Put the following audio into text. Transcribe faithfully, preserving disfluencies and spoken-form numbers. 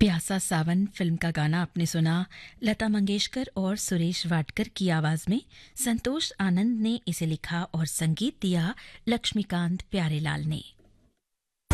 प्यासा सावन फिल्म का गाना आपने सुना लता मंगेशकर और सुरेश वाडकर की आवाज में। संतोष आनंद ने इसे लिखा और संगीत दिया लक्ष्मीकांत प्यारेलाल ने।